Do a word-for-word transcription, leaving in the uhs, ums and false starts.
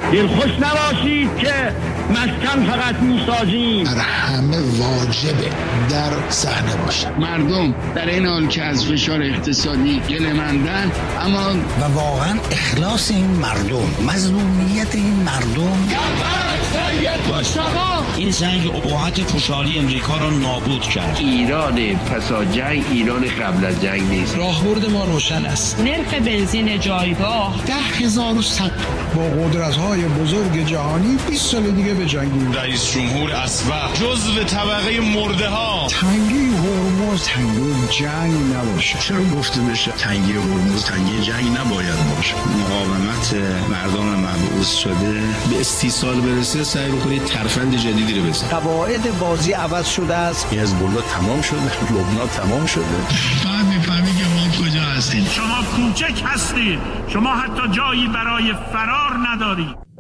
دلخوش نباشید که مسکن فقط میسازیم. در همه واجبه در صحنه باشه. مردم در این حال که از فشار اقتصادی گله‌مندن، اما و واقعا اخلاص این مردم، مظلومیت این مردم. این جنگ ابهت خوشحالی امریکا را نابود کرد. ایران پسا جنگ ایران قبل از جنگ نیست. راهبرد ما روشن است. نرخ بنزین جایگاه ده هزار و صد با قدرت‌های بزرگ جهانی بیست سال دیگه به جنگیم. رئیس جمهور اسبق جزو طبقه مرده ها. تنگی هرمز تنگی جنگ نباشه. چرا گفته بشه تنگی هرمز تنگی جنگ نباید باشه؟ مقاومت مردم مبعوث شده به استیصال برسه، سعی بکنید ترفند جدیدی رو بزنید. قواعد بازی عوض شده است. حزب الله تمام شده، لبنان تمام شده. بعد میفهمی که ما کجا هستیم. شما کوچک هستید، شما حتی جایی برای فرار ندارید.